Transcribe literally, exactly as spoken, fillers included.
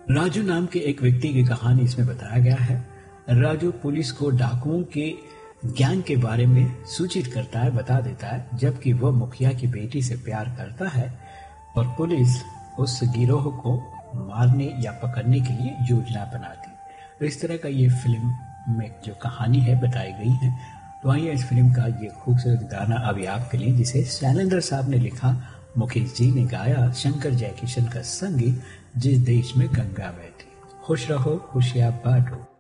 राजू नाम के एक व्यक्ति की कहानी इसमें बताया गया है। राजू पुलिस को डाकुओं के गैंग के बारे में सूचित करता है, बता देता है, जबकि वह मुखिया की बेटी से प्यार करता है और पुलिस उस गिरोह को मारने या पकड़ने के लिए योजना बनाती। तो इस तरह का ये फिल्म में जो कहानी है बताई गई है। तो आइए इस फिल्म का ये खूबसूरत गाना अभी आपके लिए, जिसे शैलेंद्र साहब ने लिखा, मुकेश जी ने गाया, शंकर जयकिशन का संगीत, जिस देश में गंगा बहती। खुश रहो, खुशियां बांटो।